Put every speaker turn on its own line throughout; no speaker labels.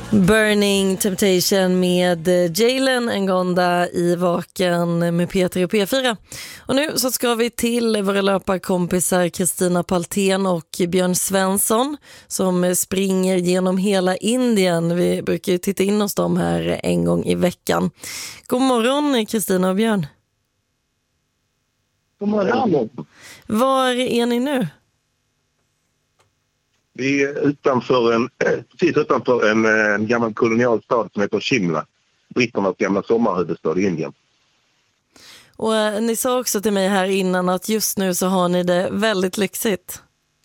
Burning Temptation med Jalen Ngonda i Vaken med Peter och P4. Och nu så ska vi till våra löparkompisar Kristina Paltén och Björn Svensson som springer genom hela Indien. Vi brukar ju titta in hos dem här en gång i veckan. God morgon Kristina och Björn.
God morgon.
Var är ni nu?
Vi är precis utanför en gammal kolonial stad som heter Shimla. Britternas gamla sommarhuvudstad i Indien.
Och ni sa också till mig här innan att just nu så har ni det väldigt lyxigt.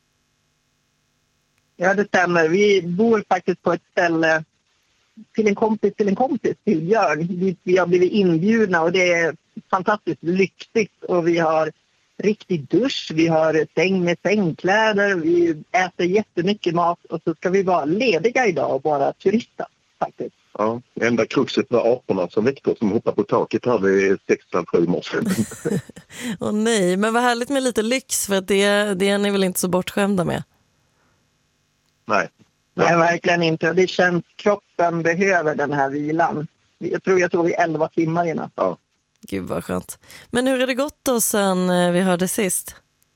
Ja, det stämmer. Vi bor faktiskt på ett ställe till en kompis till Björn. Vi har blivit inbjudna och det är fantastiskt lyxigt och vi har riktig dusch, vi har säng med sängkläder, vi äter jättemycket mat och så ska vi vara lediga idag och bara turista faktiskt.
Ja, enda kruxet var aporna som väckte som hoppade på taket här vid 6-7 morse.
Åh nej, men vad härligt med lite lyx för att det är ni väl inte så bortskämda med?
Nej.
Nej, verkligen inte. Det känns kroppen behöver den här vilan. Jag tror jag sov i 11 timmar innan.
Ja.
Gud vad skönt. Men hur har det gått då sen vi hörde sist?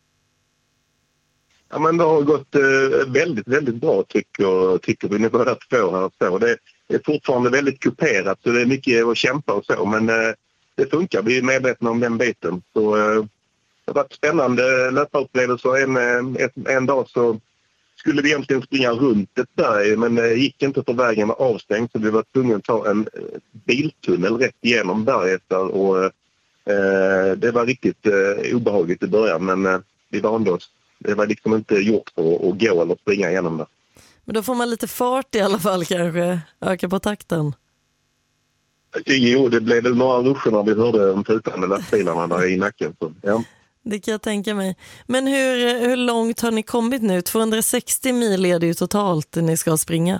Ja, men det har gått väldigt, väldigt bra tycker vi. Ni båda två här så. Det är fortfarande väldigt kuperat så det är mycket att kämpa och så. Men det funkar, vi är medvetna om den biten. Så det har varit spännande löparupplevelser. En dag så skulle vi egentligen springa runt ett berg men det gick inte för vägen var avstängd så vi var tvungna att ta en biltunnel rätt igenom berget där och det var riktigt obehagligt i början men vi vande oss. Det var liksom inte gjort för att gå eller springa igenom det.
Men då får man lite fart i alla fall kanske, öka på takten.
Jo, det blev väl några ruscher när vi hörde de tutande lastbilarna där i nacken. Så, ja.
Det kan jag tänka mig. Men hur långt har ni kommit nu? 260 mil är det ju totalt ni ska springa.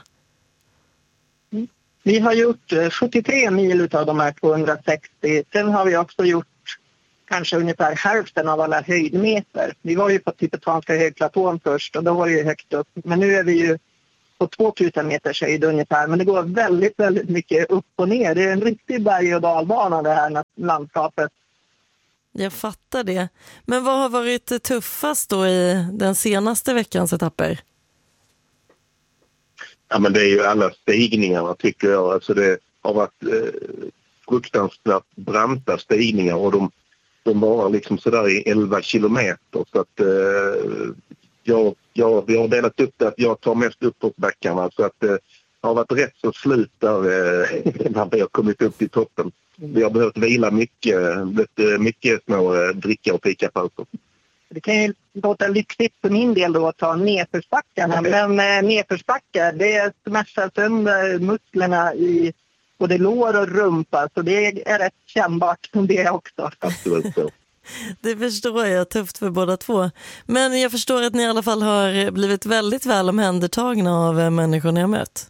Vi har gjort 73 mil av de här 260. Sen har vi också gjort kanske ungefär hälften av alla höjdmeter. Vi var ju på tibetanska högplatån först och då var det ju högt upp. Men nu är vi ju på 2000 meters höjd ungefär. Men det går väldigt, väldigt mycket upp och ner. Det är en riktig berg- och dalbana det här landskapet.
Jag fattar det. Men vad har varit tuffast då i den senaste veckans etapper?
Ja, men det är ju alla stigningarna tycker jag. Alltså det har varit fruktansvärt branta stigningar och de var liksom sådär i 11 kilometer. Så att vi har delat upp det att jag tar mest uppåtbackarna så att det har varit rätt så slut där när vi har kommit upp till toppen. Vi har behövt vila mycket små dricka och fikapauser.
Det kan ju låta lyxigt för min del då att ta nedförsbackarna. Men nedförsbackar, det smärtar sönder musklerna i både lår och rumpa. Så det är rätt kännbart som det också.
Absolut så.
Det förstår jag, tufft för båda två. Men jag förstår att ni i alla fall har blivit väldigt väl omhändertagna av människor ni har mött.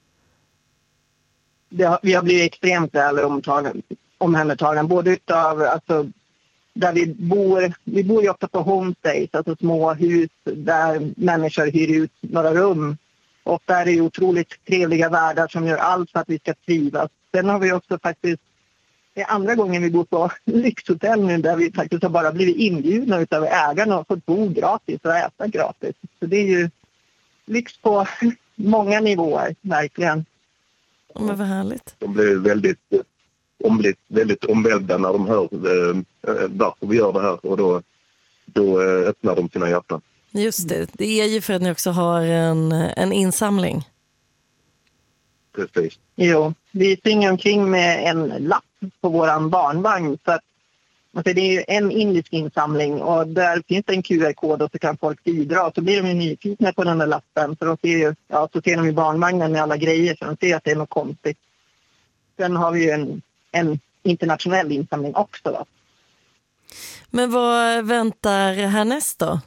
Vi har blivit extremt väl omhändertagna. Både utav, alltså, där vi bor ju ofta på homestays, alltså små hus där människor hyr ut några rum. Och där är det otroligt trevliga värdar som gör allt för att vi ska trivas. Sen har vi också faktiskt, det är andra gången vi bor på lyxhotell nu där vi faktiskt har bara blivit inbjudna utav ägarna och fått bo gratis och äta gratis. Så det är ju lyx på många nivåer, verkligen.
Men vad härligt.
De blev väldigt omvälvda när de hör varför vi gör det här och då öppnar de sina hjärtan.
Just det, det är ju för att ni också har en insamling.
Precis.
Jo, vi springer omkring med en lapp på våran barnvagn så att alltså det är ju en indisk insamling och där finns det en QR-kod och så kan folk bidra och så blir de ju nyfikna på den där lappen så de ser ju, så ser de i barnvagnen med alla grejer så de ser att det är något konstigt. Sen har vi ju en internationell insamling också då.
Men vad väntar härnäst då?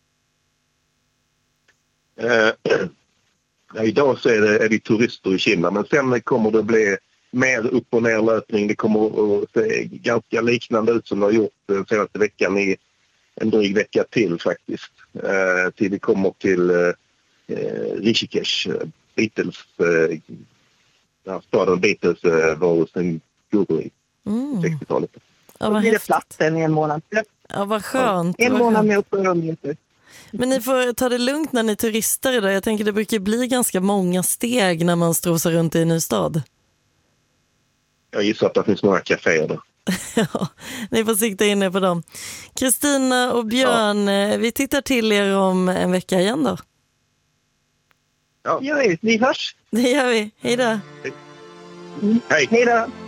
Idag så är det turister i Kina men sen kommer det bli mer upp- och nerlöpning. Det kommer att se ganska liknande ut som det har gjort den senaste veckan i en dryg vecka till faktiskt. Till vi kommer till Rishikesh, Beatles när staden Beatles var hos en guru i 60-talet.
Ja,
Då
vad
blir det
häftigt.
platsen i en månad.
Ja, vad skönt.
En
vad
månad
skönt.
med uppehållsreser.
Men ni får ta det lugnt när ni turistar idag. Jag tänker det brukar bli ganska många steg när man strosar runt i en ny stad.
Jag gissar att det finns några kaféer där.
Ja, ni får sikta in er på dem. Kristina och Björn, vi tittar till er om en vecka igen då.
Ja.
Vi hörs.
Det gör vi. Hej då.
Hej!
Hej då.